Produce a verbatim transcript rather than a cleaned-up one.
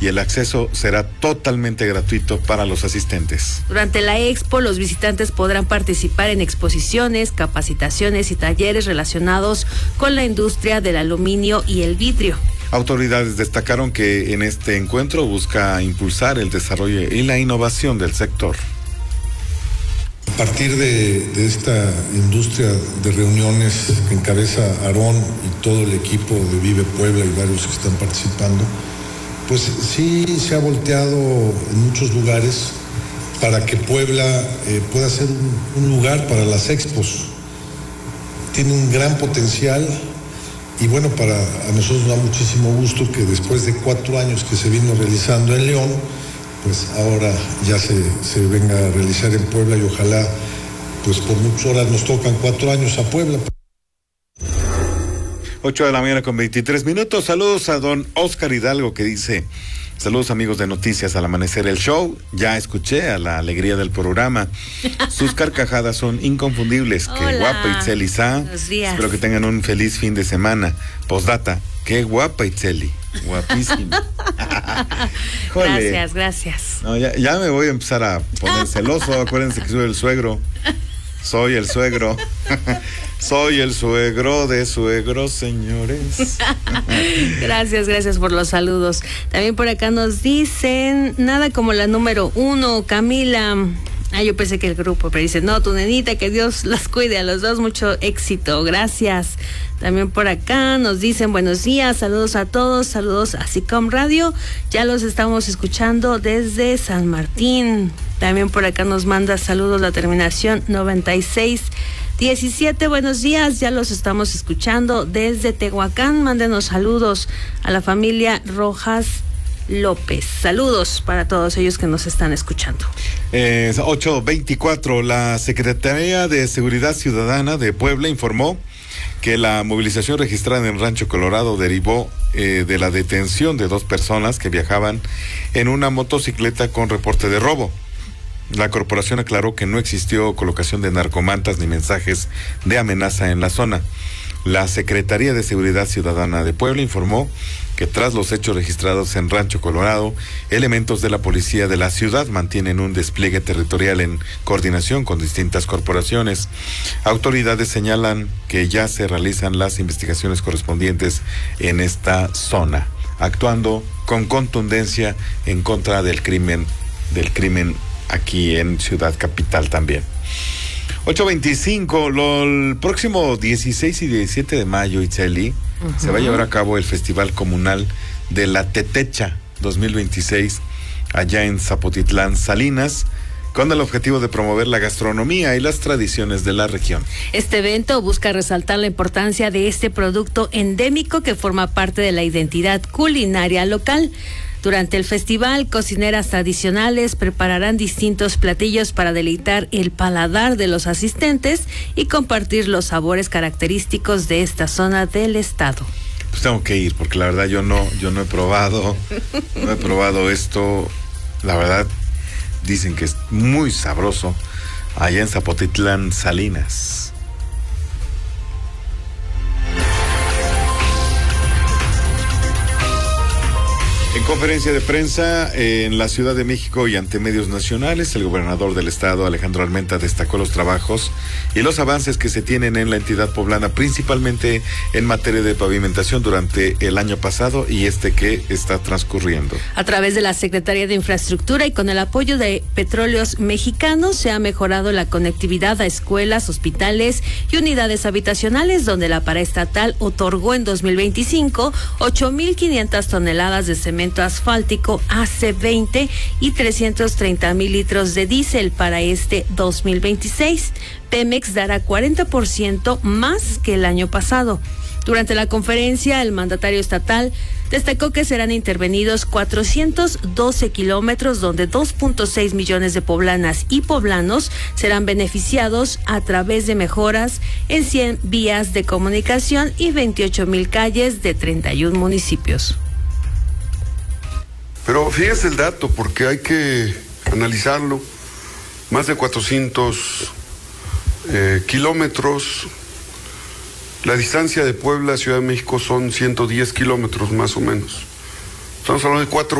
y el acceso será totalmente gratuito para los asistentes. Durante la expo, los visitantes podrán participar en exposiciones, capacitaciones y talleres relacionados con la industria del aluminio y el vidrio. Autoridades destacaron que en este encuentro busca impulsar el desarrollo y la innovación del sector. A partir de, de esta industria de reuniones que encabeza Aarón y todo el equipo de Vive Puebla y varios que están participando, pues sí se ha volteado en muchos lugares para que Puebla eh, pueda ser un, un lugar para las expos. Tiene un gran potencial y bueno, para a nosotros nos da muchísimo gusto que después de cuatro años que se vino realizando en León, pues ahora ya se, se venga a realizar en Puebla y ojalá, pues por muchas horas nos tocan cuatro años a Puebla. ocho de la mañana con veintitrés minutos. Saludos a don Oscar Hidalgo que dice: saludos amigos de Noticias al Amanecer el Show. Ya escuché a la alegría del programa. Sus carcajadas son inconfundibles. Hola. Qué guapa Itzeli Sá. Buenos días. Espero que tengan un feliz fin de semana. Postdata, qué guapa Itzeli. Guapísima. Gracias, gracias. No, ya, ya me voy a empezar a poner celoso. Acuérdense que soy el suegro. Soy el suegro. Soy el suegro de suegros, señores. Gracias, gracias por los saludos. También por acá nos dicen, nada como la número uno, Camila. Ah, yo pensé que el grupo, pero dice, no, tu nenita, que Dios las cuide a los dos, mucho éxito, gracias. También por acá nos dicen, buenos días, saludos a todos, saludos a SICOM Radio, ya los estamos escuchando desde San Martín. También por acá nos manda saludos la terminación noventa y seis diecisiete, buenos días, ya los estamos escuchando desde Tehuacán, mándenos saludos a la familia Rojas López. Saludos para todos ellos que nos están escuchando. Eh, ocho veinticuatro, la Secretaría de Seguridad Ciudadana de Puebla informó que la movilización registrada en Rancho Colorado derivó eh, de la detención de dos personas que viajaban en una motocicleta con reporte de robo. La corporación aclaró que no existió colocación de narcomantas ni mensajes de amenaza en la zona. La Secretaría de Seguridad Ciudadana de Puebla informó que tras los hechos registrados en Rancho Colorado, elementos de la policía de la ciudad mantienen un despliegue territorial en coordinación con distintas corporaciones. Autoridades señalan que ya se realizan las investigaciones correspondientes en esta zona, actuando con contundencia en contra del crimen, del crimen aquí en Ciudad Capital también. ocho veinticinco, lo, el próximo dieciséis y diecisiete de mayo, Itzeli, uh-huh, se va a llevar a cabo el Festival Comunal de la Tetecha dos mil veintiséis allá en Zapotitlán, Salinas, con el objetivo de promover la gastronomía y las tradiciones de la región. Este evento busca resaltar la importancia de este producto endémico que forma parte de la identidad culinaria local. Durante el festival, cocineras tradicionales prepararán distintos platillos para deleitar el paladar de los asistentes y compartir los sabores característicos de esta zona del estado. Pues tengo que ir, porque la verdad yo no, yo no he probado, no he probado esto. La verdad, dicen que es muy sabroso allá en Zapotitlán, Salinas. En conferencia de prensa eh, en la Ciudad de México y ante medios nacionales, el gobernador del estado, Alejandro Armenta, destacó los trabajos y los avances que se tienen en la entidad poblana, principalmente en materia de pavimentación durante el año pasado y este que está transcurriendo. A través de la Secretaría de Infraestructura y con el apoyo de Petróleos Mexicanos, se ha mejorado la conectividad a escuelas, hospitales y unidades habitacionales, donde la paraestatal otorgó en dos mil veinticinco ocho mil quinientas toneladas de cemento asfáltico A C veinte y trescientos treinta mil litros de diésel para este dos mil veintiséis. Pemex dará cuarenta por ciento más que el año pasado. Durante la conferencia, el mandatario estatal destacó que serán intervenidos cuatrocientos doce kilómetros, donde dos punto seis millones de poblanas y poblanos serán beneficiados a través de mejoras en cien vías de comunicación y veintiocho mil calles de treinta y un municipios. Pero fíjese el dato, porque hay que analizarlo. Más de cuatrocientos eh, kilómetros. La distancia de Puebla a Ciudad de México son ciento diez kilómetros más o menos. Estamos hablando de cuatro